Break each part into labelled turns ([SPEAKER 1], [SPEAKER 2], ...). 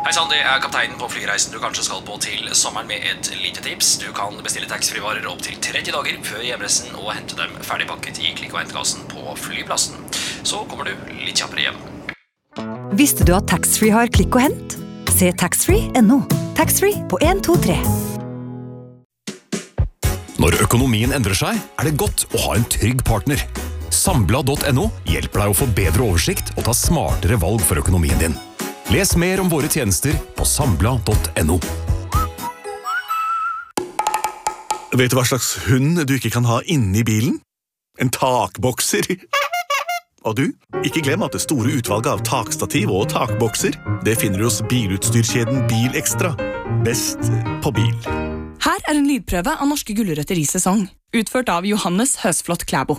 [SPEAKER 1] Hei sann, det kapteinen på flyreisen du kanskje skal på til sommeren med et lite tips. Du kan bestille taxfree-varer opp til 30 dager før hjemreisen og hente dem ferdigpakket i klikk- og hentekassen på flyplassen. Så kommer du litt kjappere hjem.
[SPEAKER 2] Visste du at taxfree har klikk og hent? Se taxfree.no. Taxfree på 1, 2, 3.
[SPEAKER 3] Når økonomien endrer seg, det godt å ha en trygg partner. Sambla.no hjelper deg å få bedre oversikt og ta smartere valg for økonomien din. Les mer om våre tjenester på sambla.no.
[SPEAKER 4] Vet du hva slags hund du ikke kan ha inne i bilen? En takbokser. Og du, ikke glem at det store utvalget av takstativ og takbokser, det finner du hos bilutstyrkjeden Bilekstra. Best på bil.
[SPEAKER 5] Her en lydprøve av norske gulrøtter i sesong, utført av Johannes Høsflot Klæbo.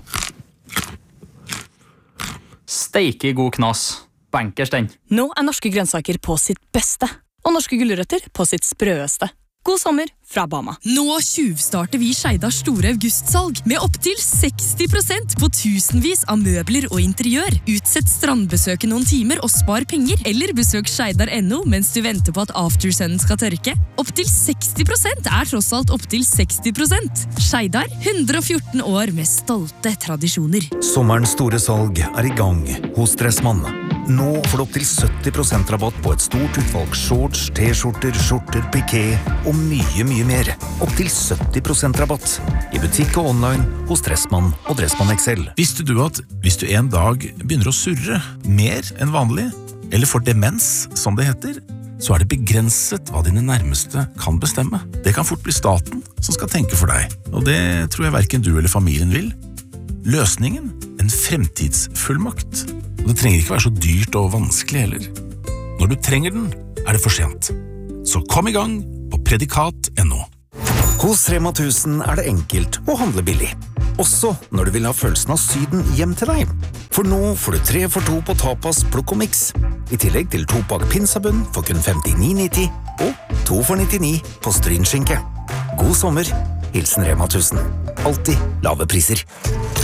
[SPEAKER 6] Steike god knas. Bankers den.
[SPEAKER 5] Nå norske grønnsaker på sitt beste, og norske gulrøtter på sitt sprøeste. God sommer fra Bama.
[SPEAKER 7] Nå tjuvstarter vi Skeidars store augustsalg med opp til 60% på tusenvis av møbler og interiør. Utsett strandbesøket noen timer og spar penger, eller besøk Skeidar.no mens du venter på at aftersunnen skal tørke. Opp til 60% tross alt opp til 60%. Skeidar, 114 år med stolte tradisjoner.
[SPEAKER 8] Sommerens store salg i gang hos Dressmann. Nå får du opp til 70% rabatt på et stort utvalg shorts, t-skjorter, skjorter, piké og mye mer. Opp til 70% rabatt i butikk og online hos Dressmann og Dressmann XL.
[SPEAKER 9] Visste du at hvis du en dag begynner å surre mer enn vanlig, eller får demens, som det heter, så det begrenset hva dine nærmeste kan bestemme. Det kan fort bli staten som skal tenke for deg, og det tror jeg hverken du eller familien vil. Løsningen? En fremtidsfullmakt. Og det trenger ikke være så dyrt og vanskelig heller. Når du trenger den, det for sent. Så kom i gang på predikat.no.
[SPEAKER 8] Hos Rema 1000 det enkelt å handle billig. Også når du vil ha følelsen av Syden hjem til deg. For nå får du 3 for 2 på tapas, plukk og mix. I tillegg til 2-pakk pinsabunn for kun 59,90 og 2 for 99 på strynskinke. God sommer, hilsen Rema 1000. Alltid lave priser.